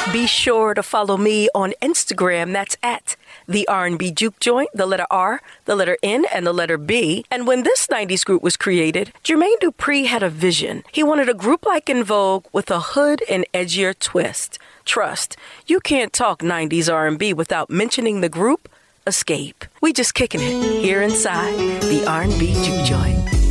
Be sure to follow me on Instagram. That's at the R&B Juke Joint, the letter R, the letter N, and the letter B. And when this 90s group was created, Jermaine Dupri had a vision. He wanted a group like En Vogue with a hood and edgier twist. Trust, you can't talk 90s R&B without mentioning the group Escape. We just kicking it here inside the R&B Juke Joint.